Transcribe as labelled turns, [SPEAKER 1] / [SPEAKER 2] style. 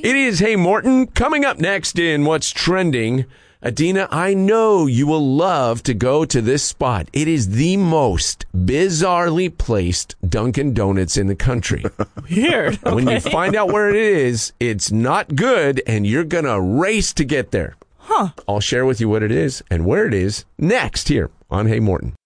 [SPEAKER 1] It is Hey Morton. Coming up next in What's Trending, Adina, I know you will love to go to this spot. It is the most bizarrely placed Dunkin' Donuts in the country.
[SPEAKER 2] Weird. Okay.
[SPEAKER 1] When you find out where it is, it's not good, and you're going to race to get there.
[SPEAKER 2] Huh.
[SPEAKER 1] I'll share with you what it is and where it is next here on Hey Morton.